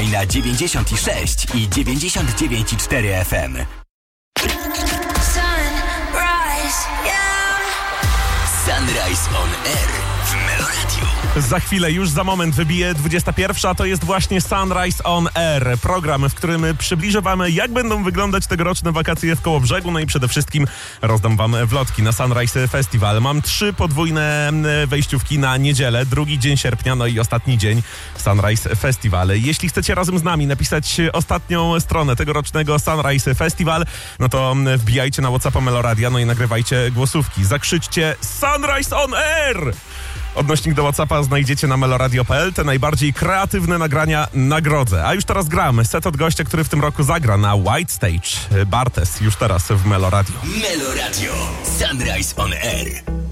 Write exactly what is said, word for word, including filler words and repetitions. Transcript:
Słuchaj na dziewięćdziesiąt sześć i dziewięćdziesiąt dziewięć i cztery F M. Sunrise on Air w Meloradiu. Za chwilę, już za moment wybije dwudziesta pierwsza, a to jest właśnie Sunrise on Air. Program, w którym przybliżę wam, jak będą wyglądać tegoroczne wakacje w Kołobrzegu. No i przede wszystkim rozdam wam wlotki na Sunrise Festival. Mam trzy podwójne wejściówki na niedzielę, drugi dzień sierpnia, no i ostatni dzień Sunrise Festival. Jeśli chcecie razem z nami napisać ostatnią stronę tegorocznego Sunrise Festival, no to wbijajcie na WhatsAppa Meloradia, no i nagrywajcie głosówki. Zakrzyczcie Sunrise on Air! Odnośnik do WhatsAppa znajdziecie na meloradio kropka p l. Te najbardziej kreatywne nagrania nagrodzę. A już teraz gramy. Set od gościa, który w tym roku zagra na White Stage. Bartes już teraz w Meloradio. Meloradio. Sunrise on Air.